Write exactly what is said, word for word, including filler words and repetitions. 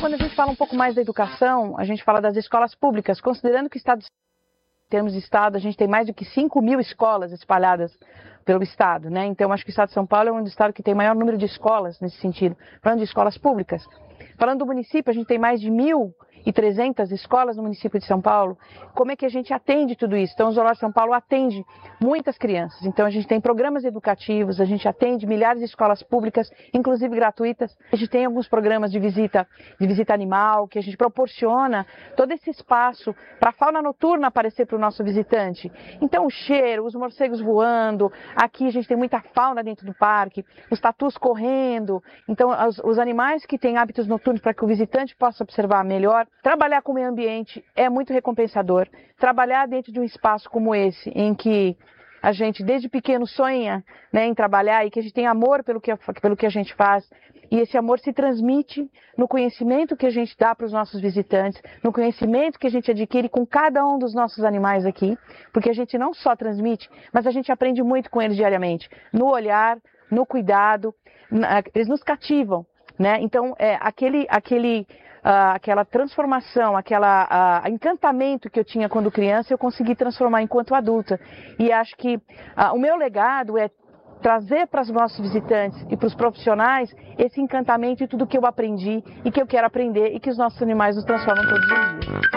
Quando a gente fala um pouco mais da educação, a gente fala das escolas públicas, considerando que o Estado, em termos de Estado, a gente tem mais do que cinco mil escolas espalhadas pelo Estado, né? Então, acho que o Estado de São Paulo é um dos estados que tem maior número de escolas nesse sentido, falando de escolas públicas. Falando do município, a gente tem mais de mil e trezentas escolas no município de São Paulo. Como é que a gente atende tudo isso? Então, o Zoológico de São Paulo atende muitas crianças. Então, a gente tem programas educativos, a gente atende milhares de escolas públicas, inclusive gratuitas. A gente tem alguns programas de visita, de visita animal, que a gente proporciona todo esse espaço para a fauna noturna aparecer para o nosso visitante. Então, o cheiro, os morcegos voando, aqui a gente tem muita fauna dentro do parque, os tatus correndo. Então, os, os animais que têm hábitos noturnos para que o visitante possa observar melhor. Trabalhar com o meio ambiente é muito recompensador. Trabalhar dentro de um espaço como esse, em que a gente desde pequeno sonha, né, em trabalhar e que a gente tem amor pelo que, pelo que a gente faz, e esse amor se transmite no conhecimento que a gente dá para os nossos visitantes, no conhecimento que a gente adquire com cada um dos nossos animais aqui, porque a gente não só transmite, mas a gente aprende muito com eles diariamente, no olhar, no cuidado, na, eles nos cativam, né? Então, é, aquele, aquele Uh, aquela transformação, aquela uh, encantamento que eu tinha quando criança, eu consegui transformar enquanto adulta. E acho que uh, o meu legado é trazer para os nossos visitantes e para os profissionais esse encantamento e tudo que eu aprendi e que eu quero aprender e que os nossos animais nos transformam todos os dias.